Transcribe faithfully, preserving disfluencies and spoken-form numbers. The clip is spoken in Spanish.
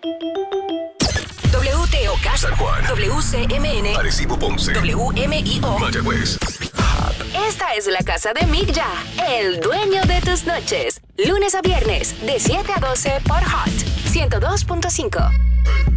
W T O K, San Juan, W C M N, Arecibo, Ponce, W M I O, Mayagüez. Esta es la casa de Mick Ya, el dueño de tus noches. Lunes a viernes, de siete a doce por Hot ciento dos punto cinco.